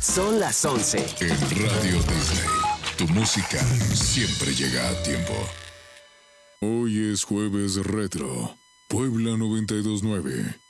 Son las 11. En Radio Disney, tu música siempre llega a tiempo. Hoy es jueves retro. Puebla 92.9.